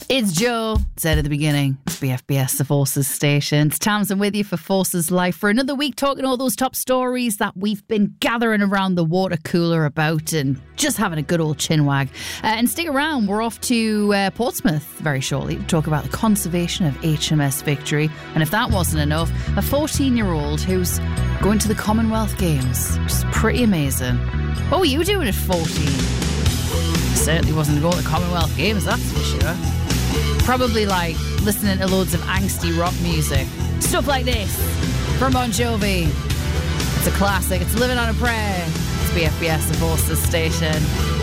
It's Joe, said at the beginning. It's BFBS, the Forces station. It's Tamsin with you for Forces Life for another week, talking all those top stories that we've been gathering around the water cooler about and just having a good old chinwag. And stick around, we're off to Portsmouth very shortly to talk about the conservation of HMS Victory. And if that wasn't enough, a 14-year-old who's going to the Commonwealth Games, which is pretty amazing. What were you doing at 14? Certainly wasn't going to the Commonwealth Games, that's for sure. Probably like listening to loads of angsty rock music. Stuff like this from Bon Jovi. It's a classic. It's Living on a Prayer. It's BFBS, the Forces station.